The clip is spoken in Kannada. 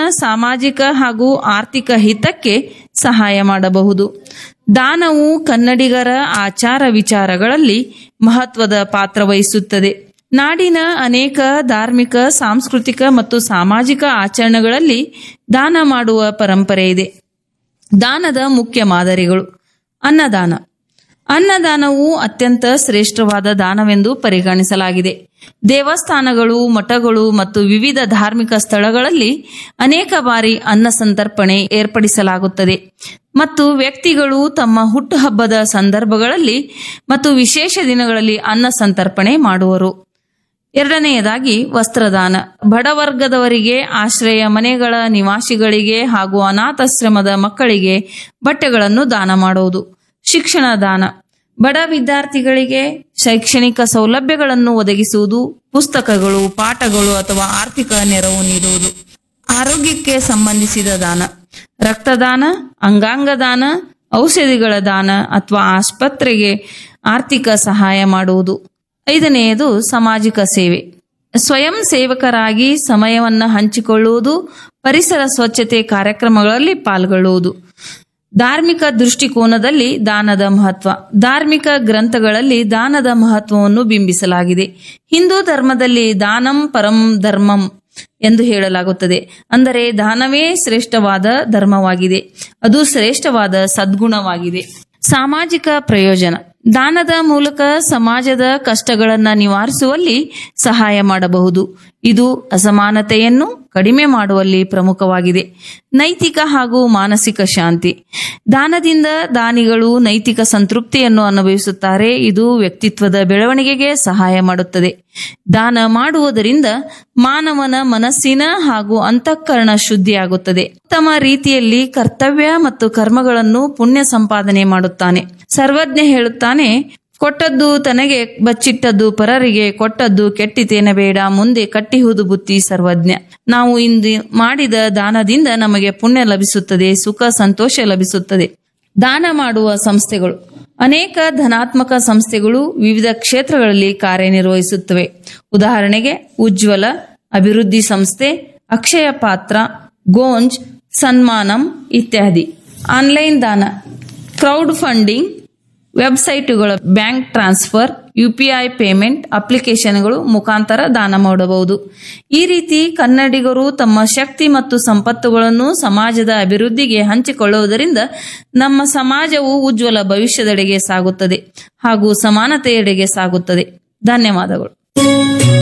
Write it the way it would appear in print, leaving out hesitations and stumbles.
ಸಾಮಾಜಿಕ ಹಾಗೂ ಆರ್ಥಿಕ ಹಿತಕ್ಕೆ ಸಹಾಯ ಮಾಡಬಹುದು. ದಾನವು ಕನ್ನಡಿಗರ ಆಚಾರ ವಿಚಾರಗಳಲ್ಲಿ ಮಹತ್ವದ ಪಾತ್ರ ವಹಿಸುತ್ತದೆ. ನಾಡಿನ ಅನೇಕ ಧಾರ್ಮಿಕ, ಸಾಂಸ್ಕೃತಿಕ ಮತ್ತು ಸಾಮಾಜಿಕ ಆಚರಣೆಗಳಲ್ಲಿ ದಾನ ಮಾಡುವ ಪರಂಪರೆ ಇದೆ. ದಾನದ ಮುಖ್ಯ ಮಾದರಿಗಳು. ಅನ್ನದಾನ. ಅನ್ನದಾನವು ಅತ್ಯಂತ ಶ್ರೇಷ್ಠವಾದ ದಾನವೆಂದು ಪರಿಗಣಿಸಲಾಗಿದೆ. ದೇವಸ್ಥಾನಗಳು, ಮಠಗಳು ಮತ್ತು ವಿವಿಧ ಧಾರ್ಮಿಕ ಸ್ಥಳಗಳಲ್ಲಿ ಅನೇಕ ಬಾರಿ ಅನ್ನ ಸಂತರ್ಪಣೆ ಏರ್ಪಡಿಸಲಾಗುತ್ತದೆ ಮತ್ತು ವ್ಯಕ್ತಿಗಳು ತಮ್ಮ ಹುಟ್ಟುಹಬ್ಬದ ಸಂದರ್ಭಗಳಲ್ಲಿ ಮತ್ತು ವಿಶೇಷ ದಿನಗಳಲ್ಲಿ ಅನ್ನ ಸಂತರ್ಪಣೆ ಮಾಡುವರು. ಎರಡನೆಯದಾಗಿ ವಸ್ತ್ರದಾನ. ಬಡವರ್ಗದವರಿಗೆ, ಆಶ್ರಯ ಮನೆಗಳ ನಿವಾಸಿಗಳಿಗೆ ಹಾಗೂ ಅನಾಥಾಶ್ರಮದ ಮಕ್ಕಳಿಗೆ ಬಟ್ಟೆಗಳನ್ನು ದಾನ ಮಾಡುವುದು. ಶಿಕ್ಷಣ ದಾನ. ಬಡ ವಿದ್ಯಾರ್ಥಿಗಳಿಗೆ ಶೈಕ್ಷಣಿಕ ಸೌಲಭ್ಯಗಳನ್ನು ಒದಗಿಸುವುದು, ಪುಸ್ತಕಗಳು, ಪಾಠಗಳು ಅಥವಾ ಆರ್ಥಿಕ ನೆರವು ನೀಡುವುದು. ಆರೋಗ್ಯಕ್ಕೆ ಸಂಬಂಧಿಸಿದ ದಾನ. ರಕ್ತದಾನ, ಅಂಗಾಂಗ ದಾನ, ಔಷಧಿಗಳ ದಾನ ಅಥವಾ ಆಸ್ಪತ್ರೆಗೆ ಆರ್ಥಿಕ ಸಹಾಯ ಮಾಡುವುದು. ಐದನೆಯದು ಸಾಮಾಜಿಕ ಸೇವೆ. ಸ್ವಯಂ ಸೇವಕರಾಗಿ ಸಮಯವನ್ನು ಹಂಚಿಕೊಳ್ಳುವುದು, ಪರಿಸರ ಸ್ವಚ್ಛತೆ ಕಾರ್ಯಕ್ರಮಗಳಲ್ಲಿ ಪಾಲ್ಗೊಳ್ಳುವುದು. ಧಾರ್ಮಿಕ ದೃಷ್ಟಿಕೋನದಲ್ಲಿ ದಾನದ ಮಹತ್ವ. ಧಾರ್ಮಿಕ ಗ್ರಂಥಗಳಲ್ಲಿ ದಾನದ ಮಹತ್ವವನ್ನು ಬಿಂಬಿಸಲಾಗಿದೆ. ಹಿಂದೂ ಧರ್ಮದಲ್ಲಿ ದಾನಂ ಪರಂ ಧರ್ಮಂ ಎಂದು ಹೇಳಲಾಗುತ್ತದೆ. ಅಂದರೆ ದಾನವೇ ಶ್ರೇಷ್ಠವಾದ ಧರ್ಮವಾಗಿದೆ, ಅದು ಶ್ರೇಷ್ಠವಾದ ಸದ್ಗುಣವಾಗಿದೆ. ಸಾಮಾಜಿಕ ಪ್ರಯೋಜನ. ದಾನದ ಮೂಲಕ ಸಮಾಜದ ಕಷ್ಟಗಳನ್ನು ನಿವಾರಿಸುವಲ್ಲಿ ಸಹಾಯ ಮಾಡಬಹುದು. ಇದು ಅಸಮಾನತೆಯನ್ನು ಕಡಿಮೆ ಮಾಡುವಲ್ಲಿ ಪ್ರಮುಖವಾಗಿದೆ. ನೈತಿಕ ಹಾಗೂ ಮಾನಸಿಕ ಶಾಂತಿ. ದಾನದಿಂದ ದಾನಿಗಳು ನೈತಿಕ ಸಂತೃಪ್ತಿಯನ್ನು ಅನುಭವಿಸುತ್ತಾರೆ. ಇದು ವ್ಯಕ್ತಿತ್ವದ ಬೆಳವಣಿಗೆಗೆ ಸಹಾಯ ಮಾಡುತ್ತದೆ. ದಾನ ಮಾಡುವುದರಿಂದ ಮಾನವನ ಮನಸ್ಸಿನ ಹಾಗೂ ಅಂತಃಕರಣ ಶುದ್ಧಿಯಾಗುತ್ತದೆ. ಉತ್ತಮ ರೀತಿಯಲ್ಲಿ ಕರ್ತವ್ಯ ಮತ್ತು ಕರ್ಮಗಳನ್ನು ಪುಣ್ಯ ಸಂಪಾದನೆ ಮಾಡುತ್ತಾನೆ. ಸರ್ವಜ್ಞ ಹೇಳುತ್ತಾನೆ, ಕೊಟ್ಟದ್ದು ತನಗೆ, ಬಚ್ಚಿಟ್ಟದ್ದು ಪರರಿಗೆ, ಕೊಟ್ಟದ್ದು ಕೆಟ್ಟಿತೇನ ಬೇಡ, ಮುಂದೆ ಕಟ್ಟಿಹುದು ಬುತ್ತಿ ಸರ್ವಜ್ಞ. ನಾವು ಇಂದು ಮಾಡಿದ ದಾನದಿಂದ ನಮಗೆ ಪುಣ್ಯ ಲಭಿಸುತ್ತದೆ, ಸುಖ ಸಂತೋಷ ಲಭಿಸುತ್ತದೆ. ದಾನ ಮಾಡುವ ಸಂಸ್ಥೆಗಳು. ಅನೇಕ ಧನಾತ್ಮಕ ಸಂಸ್ಥೆಗಳು ವಿವಿಧ ಕ್ಷೇತ್ರಗಳಲ್ಲಿ ಕಾರ್ಯನಿರ್ವಹಿಸುತ್ತವೆ. ಉದಾಹರಣೆಗೆ ಉಜ್ವಲ, ಅಭಿವೃದ್ಧಿ ಸಂಸ್ಥೆ, ಅಕ್ಷಯ ಪಾತ್ರ, ಗೋಂಜ್, ಸನ್ಮಾನಂ ಇತ್ಯಾದಿ. ಆನ್ಲೈನ್ ದಾನ, crowd funding, ವೆಬ್ಸೈಟುಗಳ, bank transfer, UPI payment ಅಪ್ಲಿಕೇಶನ್ಗಳು ಮುಖಾಂತರ ದಾನ ಮಾಡಬಹುದು. ಈ ರೀತಿ ಕನ್ನಡಿಗರು ತಮ್ಮ ಶಕ್ತಿ ಮತ್ತು ಸಂಪತ್ತುಗಳನ್ನು ಸಮಾಜದ ಅಭಿವೃದ್ಧಿಗೆ ಹಂಚಿಕೊಳ್ಳುವುದರಿಂದ ನಮ್ಮ ಸಮಾಜವು ಉಜ್ವಲ ಭವಿಷ್ಯದೆಡೆಗೆ ಸಾಗುತ್ತದೆ ಹಾಗೂ ಸಮಾನತೆಯೆಡೆಗೆ ಸಾಗುತ್ತದೆ. ಧನ್ಯವಾದಗಳು.